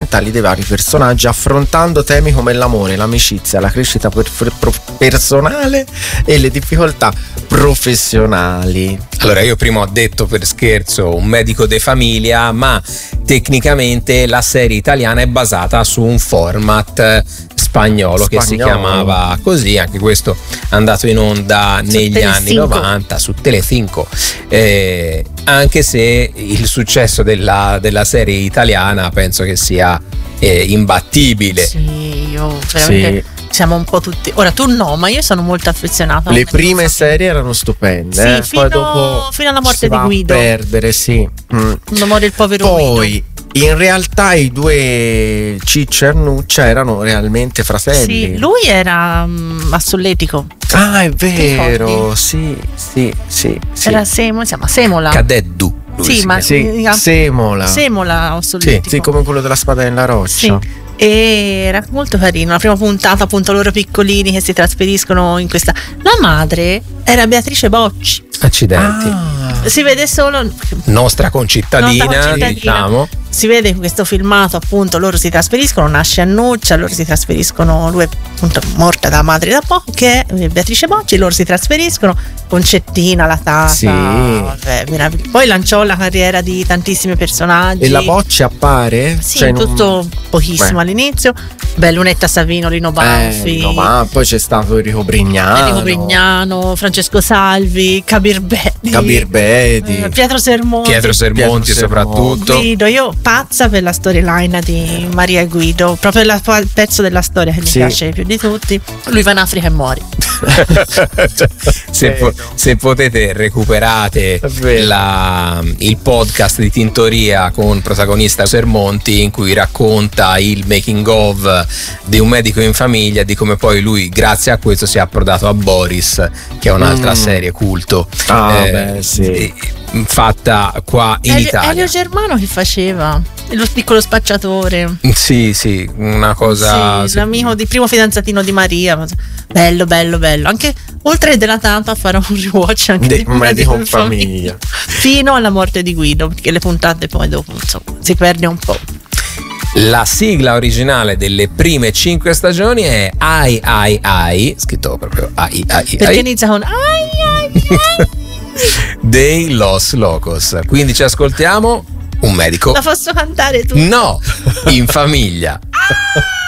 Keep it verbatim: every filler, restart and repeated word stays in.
sentimentali dei vari personaggi, affrontando temi come l'amore, l'amicizia, la crescita per, per, personale e le difficoltà professionali. Allora, io prima ho detto per scherzo un medico de famiglia, ma tecnicamente la serie italiana è basata su un format spagnolo, spagnolo che si chiamava così. Anche questo è andato in onda su negli Telecinco. Anni novanta su Telecinco, eh, anche se il successo della, della serie italiana penso che sia eh, imbattibile. Sì, io veramente sì. Siamo un po' tutti. Ora tu no, ma io sono molto affezionata. Le prime serie erano stupende, sì, eh? fino, Poi dopo fino alla morte si di Guido. A perdere, sì. Mm. Quando muore il povero Poi, Guido. In realtà i due Ciccio e Arnuccia erano realmente fratelli. Sì, lui era um, assolletico. Ah, è vero, sì, sì, sì, sì. Era Semola, si chiama Semola. Cadeddu. Sì, ma sì, Semola. Semola assolletico. Sì, sì, come quello della spada nella roccia. Sì. E era molto carino. La prima puntata, appunto, loro piccolini che si trasferiscono in questa. La madre era Beatrice Bocci. Accidenti. Ah. Si vede solo nostra concittadina, nostra concittadina, diciamo. Si vede in questo filmato, appunto, loro si trasferiscono, nasce Annuccia, loro si trasferiscono, lui è appunto morta da madre da poco, che è Beatrice Bocci, loro si trasferiscono, Concettina, la tata, sì. Vabbè, meraviglioso. Poi lanciò la carriera di tantissimi personaggi. E la Bocci appare? Sì, cioè, tutto non... pochissimo Beh. all'inizio. Beh, Lunetta Savino, Lino Banfi. Eh, no, ma poi c'è stato Enrico Brignano. Enrico Brignano, Francesco Salvi, Kabir Bedi. Kabir Bedi. Eh, Pietro Sermonti. Pietro Sermonti Pietro soprattutto. Guido, io pazza per la storyline di Maria e Guido, proprio la, il pezzo della storia che mi sì. piace più di tutti. Lui va in Africa e muore. se, po- se potete recuperate la, il podcast di Tintoria con protagonista Sermonti, in cui racconta il making of di Un medico in famiglia, di come poi lui grazie a questo si è approdato a Boris, che è un'altra mm. serie culto ah, eh, beh, sì. fatta qua in Elio, Italia. Elio Germano che faceva lo piccolo spacciatore. Sì, sì, una cosa. Sì, l'amico di primo fidanzatino di Maria. Bello, bello, bello. Anche oltre della tanto a fare un rewatch anche di Un medico in famiglia. Fino alla morte di Guido, perché le puntate poi dopo insomma si perde un po'. La sigla originale delle prime cinque stagioni è Ai Ai Ai, scritto proprio Ai Ai Ai. Perché inizia con Ai Ai Ai dei Los Locos. Quindi ci ascoltiamo Un medico. La posso cantare tu? No, in famiglia.